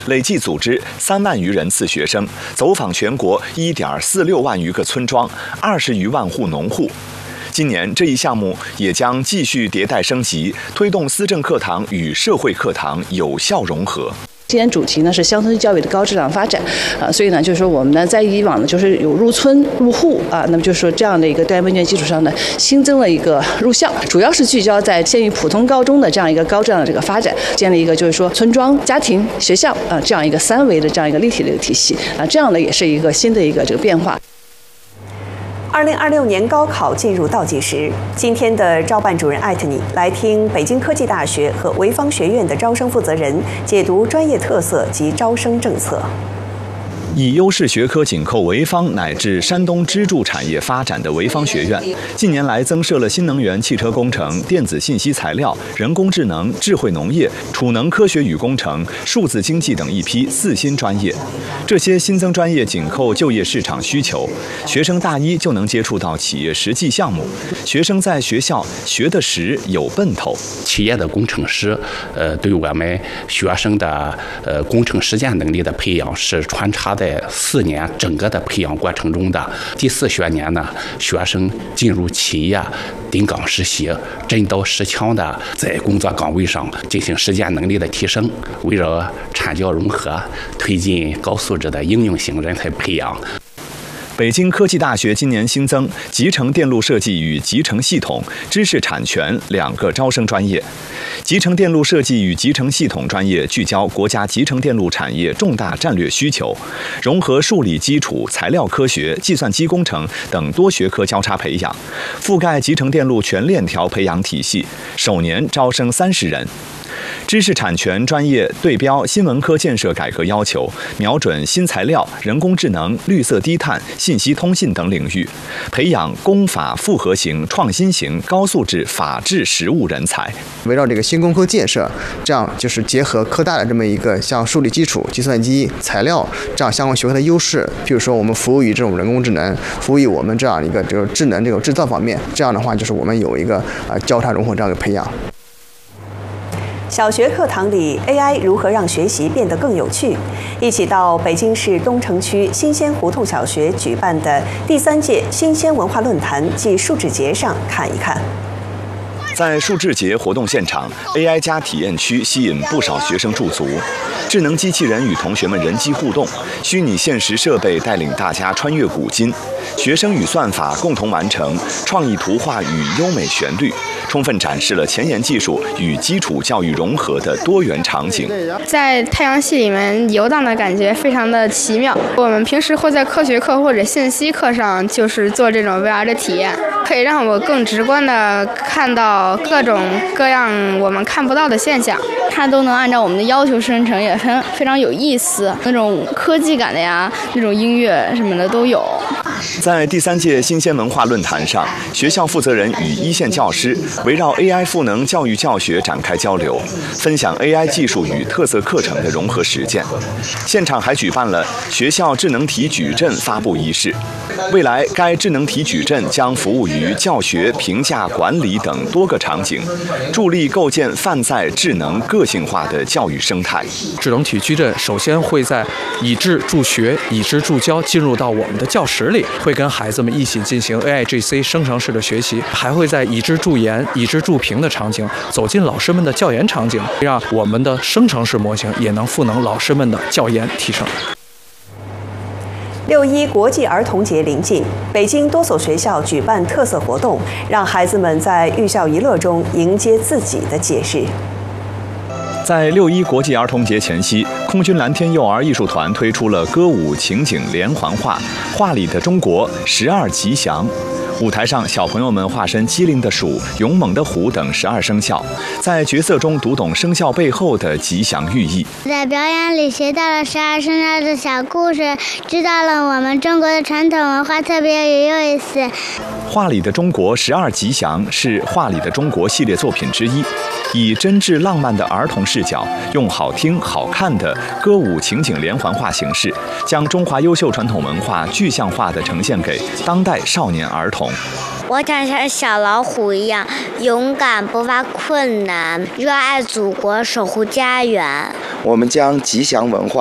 累计组织3万余人次学生，走访全国1.46万余个村庄，20余万户农户。今年这一项目也将继续迭代升级，推动思政课堂与社会课堂有效融合。 今年主题呢是乡村教育的高质量发展，所以呢就是说我们呢在以往呢就是有入村入户那么就是说这样的一个调研问卷基础上呢新增了一个入校，主要是聚焦在县域普通高中的这样一个高质量的这个发展，建立一个就是说村庄、家庭、学校这样一个3维的这样一个立体的一个体系这样的也是一个新的一个这个变化。 2026年高考进入倒计时，今天的招办主任艾特你来听北京科技大学和潍坊学院的招生负责人解读专业特色及招生政策。 以优势学科紧扣潍坊乃至山东支柱产业发展的潍坊学院，近年来增设了新能源汽车工程、电子信息材料、人工智能、智慧农业、储能科学与工程、数字经济等一批4新专业。这些新增专业紧扣就业市场需求，学生大一就能接触到企业实际项目，学生在学校学得实有奔头。 企业的工程师，对我们学生的工程实践能力的培养是穿插在4年整个的培养过程中的。第4学年呢，学生进入企业顶岗实习，真刀实枪的在工作岗位上进行实践能力的提升，围绕产教融合，推进高素质的应用型人才培养。 北京科技大学今年新增集成电路设计与集成系统、知识产权2个招生专业。集成电路设计与集成系统专业聚焦国家集成电路产业重大战略需求，融合数理基础、材料科学、计算机工程等多学科交叉培养，覆盖集成电路全链条培养体系，首年招生30人。知识产权专业对标新文科建设改革要求，瞄准新材料、人工智能、绿色低碳、信息通信等领域，培养工法复合型、创新型、高素质法治实务人才。 围绕这个新工科建设，这样就是结合科大的这么一个像数理基础、计算机、材料这样相关学科的优势，比如说我们服务于这种人工智能，服务于我们这样一个这个智能这种制造方面，这样的话就是我们有一个交叉融合这样一个培养。 小学课堂里 AI 如何让学习变得更有趣？一起到北京市东城区新鲜胡同小学举办的第3届新鲜文化论坛暨数智节上看一看。 在数智节活动现场 ，AI 加体验区吸引不少学生驻足。智能机器人与同学们人机互动，虚拟现实设备带领大家穿越古今，学生与算法共同完成创意图画与优美旋律，充分展示了前沿技术与基础教育融合的多元场景。 在太阳系里面游荡的感觉非常的奇妙。我们平时会在科学课或者信息课上就是做这种 VR 的体验，可以让我更直观的看到各种各样我们看不到的现象。 它都能按照我们的要求生成，也非常有意思，那种科技感的呀，那种音乐什么的都有。 在第3届新鲜文化论坛上，学校负责人与一线教师围绕 AI 赋能教育教学展开交流，分享 AI 技术与特色课程的融合实践。现场还举办了学校智能题矩阵发布仪式。未来，该智能题矩阵将服务于教学、评价、管理等多个场景，助力构建泛在智能个性化的教育生态。 智能题矩阵首先会在已知助学、已知助教进入到我们的教室里，会跟孩子们一起进行 AIGC 生成式的学习，还会在已知助研、已知助评的场景走进老师们的教研场景，让我们的生成式模型也能赋能老师们的教研提升。 6·1国际儿童节临近，北京多所学校举办特色活动，让孩子们在寓教于乐中迎接自己的节日。 在6·1国际儿童节前夕，空军蓝天幼儿艺术团推出了歌舞情景连环画《画里的中国12吉祥》。舞台上，小朋友们化身机灵的鼠、勇猛的虎等12生肖，在角色中读懂生肖背后的吉祥寓意。 在表演里学到了12生肖的小故事，知道了我们中国的传统文化特别有意思。 画里的中国12吉祥是画里的中国系列作品之一。 以真挚浪漫的儿童视角，用好听好看的歌舞情景连环画形式，将中华优秀传统文化具象化地呈现给当代少年儿童。 我想像小老虎一样勇敢，不怕困难，热爱祖国，守护家园。 我们将吉祥文化